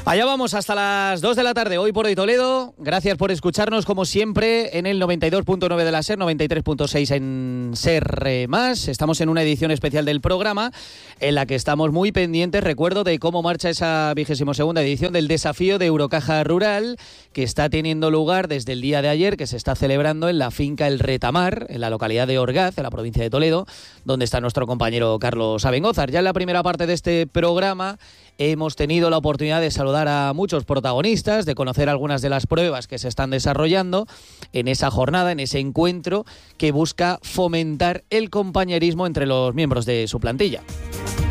Allá vamos hasta las 2 de la tarde, hoy por hoy Toledo. Gracias por escucharnos como siempre en el 92.9 de la SER, 93.6 en SER+. Estamos en una edición especial del programa en la que estamos muy pendientes, recuerdo, de cómo marcha esa 22ª edición del desafío de Eurocaja Rural, que está teniendo lugar desde el día de ayer, que se está celebrando en la finca El Retamar, en la localidad de Orgaz, en la provincia de Toledo, donde está nuestro compañero Carlos Abengózar. Ya en la primera parte de este programa hemos tenido la oportunidad de saludar a muchos protagonistas, de conocer algunas de las pruebas que se están desarrollando en esa jornada, en ese encuentro que busca fomentar el compañerismo entre los miembros de su plantilla.